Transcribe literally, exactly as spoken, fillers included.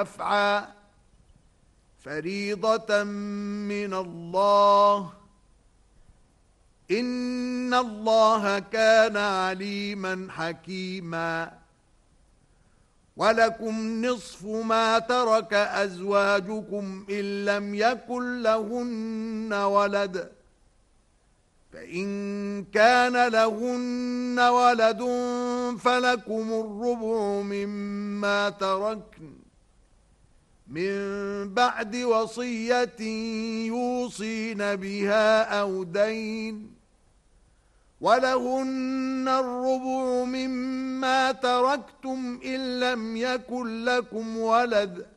دفعا فريضة من الله إن الله كان عليما حكيما ولكم نصف ما ترك أزواجكم إن لم يكن لهن ولد فإن كان لهن ولد فلكم الربع مما تركن من بعد وصية يوصين بها أو دين ولهن الربع مما تركتم إن لم يكن لكم ولد